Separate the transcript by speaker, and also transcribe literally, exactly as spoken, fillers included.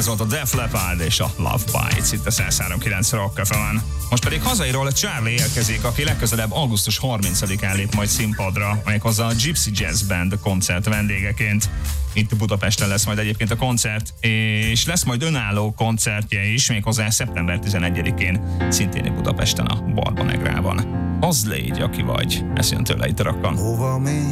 Speaker 1: Ez volt a Def Leppard és a Love Bites itt a száz három kilenc Rock ef em-en. Most pedig hazairól Charlie érkezik, aki legközelebb augusztus harmincadikán lép majd színpadra, méghozzá a Gypsy Jazz Band koncert vendégeként. Itt Budapesten lesz majd egyébként a koncert, és lesz majd önálló koncertje is, méghozzá szeptember tizenegyedikén, szintén Budapesten a Barbanegrában. Az légy, aki vagy, ezt jön tőle itt a Rockon.